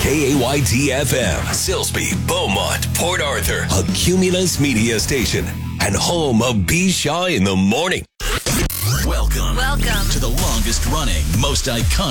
KAYT-FM, Silsbee, Beaumont, Port Arthur, a Cumulus media station, and home of B. Shaw in the Morning. Welcome to the longest running, most iconic